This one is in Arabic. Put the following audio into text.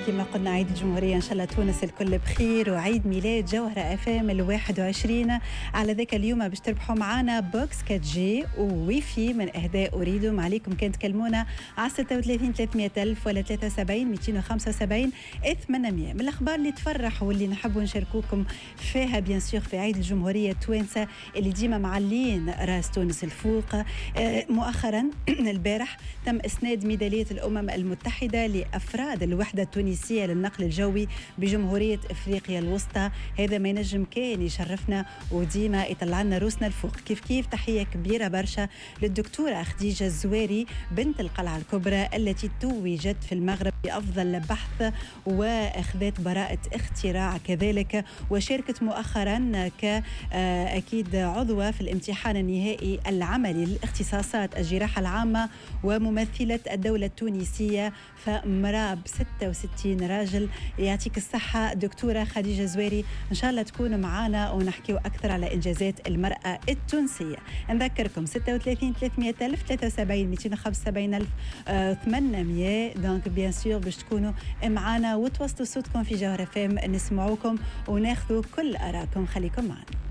كما قلنا عيد الجمهورية إن شاء الله تونس الكل بخير، وعيد ميلاد جوهرة FM 21. على ذاك اليوم باش تربحوا معنا بوكس 4G وويفي من إهداء أريد. ما عليكم كان تكلمونا على 36 300 ألف ولا 73 275 800. من الأخبار اللي تفرح واللي نحبوا نشاركوكم فيها بيان سور في عيد الجمهورية التوانسة اللي ديما معلين راس تونس الفوق. مؤخرا البارح تم إسناد ميدالية الأمم المتحدة لأفراد الوحدة التونسية للنقل الجوي بجمهورية إفريقيا الوسطى. هذا ما ينجم كان يشرفنا وديما يطلع لنا روسنا الفوق. كيف تحية كبيرة برشا للدكتورة خديجة الزواري بنت القلعة الكبرى التي توجت في المغرب بأفضل بحث وأخذت براءة اختراع كذلك، وشاركت مؤخرا كأكيد عضوة في الامتحان النهائي العملي للاختصاصات الجراحة العامة وممثلة الدولة التونسية. فمراب 66 راجل. يعطيك الصحة دكتورة خديجة زواري، إن شاء الله تكونوا معنا ونحكيو أكثر على إنجازات المرأة التونسية. نذكركم 36 300 ألف 73 275 ألف 800. دونك بيان سور باش تكونوا معنا وتوصلوا صوتكم في جوهرة FM، نسمعوكم وناخذوا كل آراءكم. خليكم معنا.